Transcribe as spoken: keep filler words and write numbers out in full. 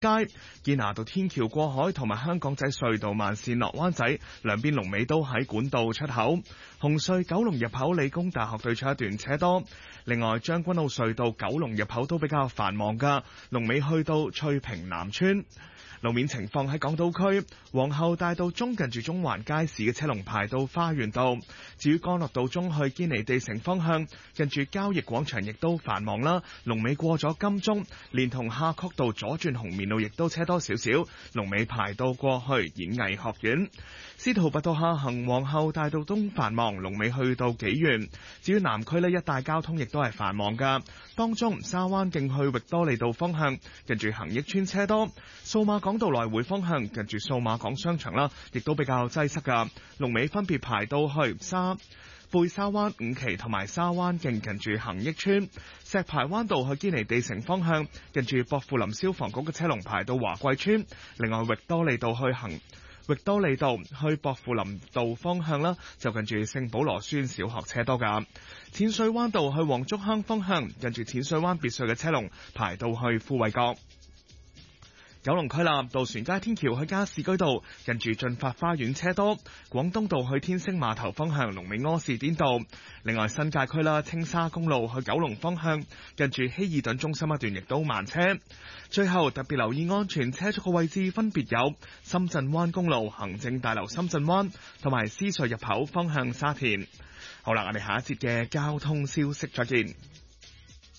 街、堅拿道天橋過海同埋香港仔隧道慢線落灣仔兩邊龍尾都喺管道出口。紅隧九龍入口理工大學對出一段車多。另外將軍澳隧道九龍入口都比較繁忙噶，龍尾去到翠屏南村。路面情況喺港島區皇后大道中近住中環街市嘅車龍排到花園道。至於干諾道中去堅尼地城方向，近住交易廣場亦都繁忙啦，龍尾過咗金鐘，連同夏慤道左轉紅棉路亦都車多少少，龍尾排到過去演藝學院。司徒拔道下行皇后大道東繁忙，龍尾去到紀元。至於南區呢一帶交通亦都係繁忙噶，當中沙灣徑去域多利道方向，近住恒益邨車多；數碼港道來回方向，近住數碼港商場啦，亦都比較擠塞噶，龍尾分別排到去沙貝沙灣五期同埋沙灣徑近住恒益邨。石排灣道去堅尼地城方向，近住薄扶林消防局嘅車龍排到華貴邨。另外域多利道去行域多利道去薄扶林道方向啦，就近住聖保羅書院小學車多噶。淺水灣道去黃竹坑方向，近住淺水灣別墅嘅車龍排到去富衛閣。九龍區啦，渡船街天橋去加士居道，近住駿發花園車多；廣東道去天星碼頭方向，龍尾柯士甸道。另外新界區啦，青沙公路去九龍方向，近住希爾頓中心一段亦都慢車。最後特別留意安全車速嘅位置分別有深圳灣公路行政大樓深圳灣同埋獅隧入口方向沙田。好啦，我哋下一節嘅交通消息再見。